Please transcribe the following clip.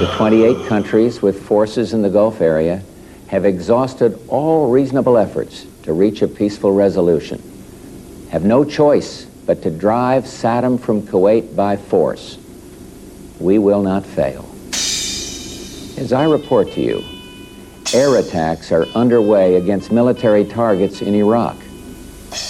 The 28 countries with forces in the Gulf area have exhausted all reasonable efforts to reach a peaceful resolution, have no choice but to drive Saddam from Kuwait by force. We will not fail. As I report to you, air attacks are underway against military targets in Iraq.